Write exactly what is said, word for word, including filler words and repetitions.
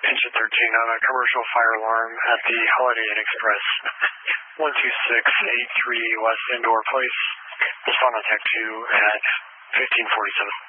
Engine thirteen on a commercial fire alarm at the Holiday Inn Express, one two six eight three West Indoor Place. Respond on Tech two at fifteen forty-seven.